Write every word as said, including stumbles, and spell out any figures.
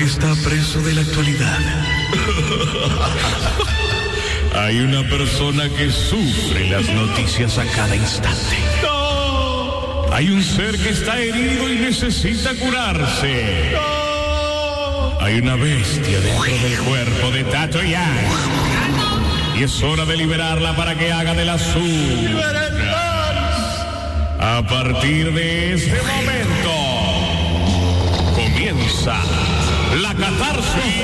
está preso de la actualidad. Hay una persona que sufre las noticias a cada instante. ¡No! Hay un ser que está herido y necesita curarse. ¡No! Hay una bestia dentro del cuerpo de Tato Yang. Y es hora de liberarla para que haga de la suya. A partir de este momento comienza la catarsis